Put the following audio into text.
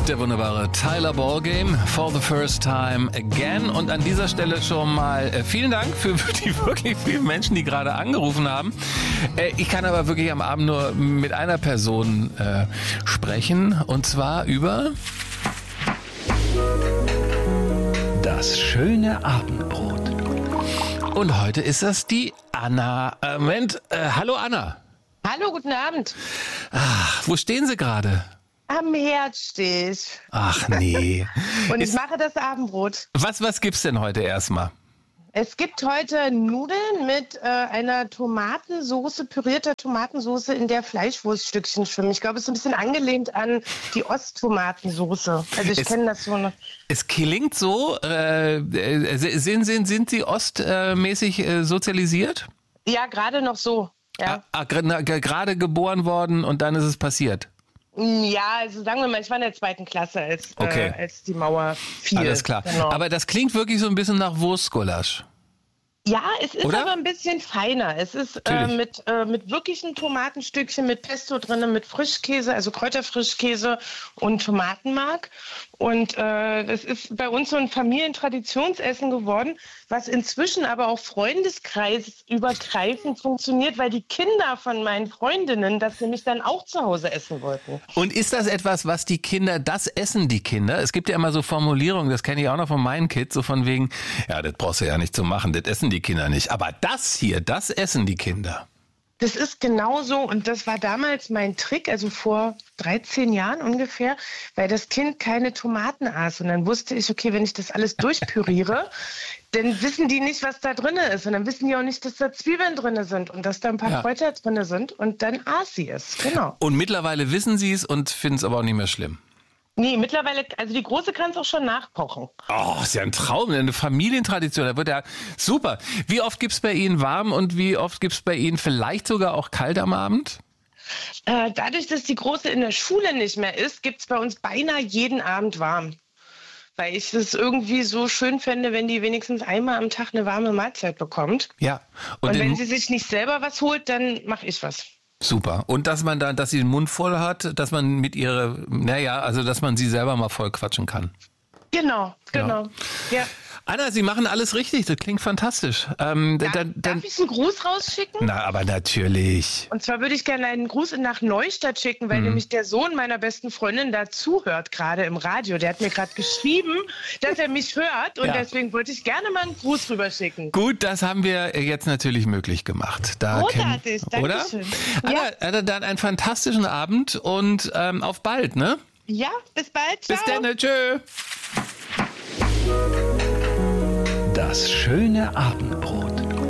Der wunderbare Tyler Ballgame, For the First Time Again. Und an dieser Stelle schon mal vielen Dank für die wirklich vielen Menschen, die gerade angerufen haben. Ich kann aber wirklich am Abend nur mit einer Person sprechen, und zwar über das schöne Abendbrot. Und heute ist das die Anna. Hallo Anna. Hallo, guten Abend. Ach, wo stehen Sie gerade? Am Herd stehe ich. Ach nee. Und ich mache das Abendbrot. Was gibt's denn heute erstmal? Es gibt heute Nudeln mit einer Tomatensoße, pürierter Tomatensoße, in der Fleischwurststückchen schwimmen. Ich glaube, es ist ein bisschen angelehnt an die Osttomatensoße. Also ich kenne das so noch. Es klingt so, sind Sie ostmäßig sozialisiert? Ja, gerade noch so. Ja. Gerade geboren worden und dann ist es passiert? Ja, also sagen wir mal, ich war in der 2. Klasse, als die Mauer fiel. Alles klar. Genau. Aber das klingt wirklich so ein bisschen nach Wurstgulasch. Ja, es ist Oder? aber ein bisschen feiner. Es ist mit wirklichen Tomatenstückchen, mit Pesto drin, mit Frischkäse, also Kräuterfrischkäse und Tomatenmark. Und das ist bei uns so ein Familientraditionsessen geworden, was inzwischen aber auch freundeskreisübergreifend funktioniert, weil die Kinder von meinen Freundinnen das nämlich dann auch zu Hause essen wollten. Und ist das etwas, was die Kinder, das essen die Kinder? Es gibt ja immer so Formulierungen, das kenne ich auch noch von meinen Kids, so von wegen, ja, das brauchst du ja nicht zu machen, das essen die Kinder nicht. Aber das hier, das essen die Kinder. Das ist genau so, und das war damals mein Trick, also vor 13 Jahren ungefähr, weil das Kind keine Tomaten aß. Und dann wusste ich, okay, wenn ich das alles durchpüriere, dann wissen die nicht, was da drin ist. Und dann wissen die auch nicht, dass da Zwiebeln drin sind und dass da ein paar Kräuter drin sind. Und dann aß sie es, genau. Und mittlerweile wissen sie es und finden es aber auch nicht mehr schlimm. Nee, mittlerweile, also die Große kann es auch schon nachkochen. Oh, ist ja ein Traum, eine Familientradition, da wird ja super. Wie oft gibt's bei Ihnen warm und wie oft gibt's bei Ihnen vielleicht sogar auch kalt am Abend? Dadurch, dass die Große in der Schule nicht mehr ist, gibt's bei uns beinahe jeden Abend warm. Weil ich es irgendwie so schön fände, wenn die wenigstens einmal am Tag eine warme Mahlzeit bekommt. Ja. Und wenn sie sich nicht selber was holt, dann mache ich was. Super. Und dass sie den Mund voll hat, dass man dass man sie selber mal voll quatschen kann. Genau. Ja. Anna, Sie machen alles richtig. Das klingt fantastisch. Darf ich einen Gruß rausschicken? Na, aber natürlich. Und zwar würde ich gerne einen Gruß nach Neustadt schicken, weil nämlich der Sohn meiner besten Freundin da zuhört, gerade im Radio. Der hat mir gerade geschrieben, dass er mich hört, und deswegen wollte ich gerne mal einen Gruß rüberschicken. Gut, das haben wir jetzt natürlich möglich gemacht. Großartig, danke schön. Anna, dann einen fantastischen Abend und auf bald, ne? Ja, bis bald. Ciao. Bis dann, tschö. Das schöne Abendbrot.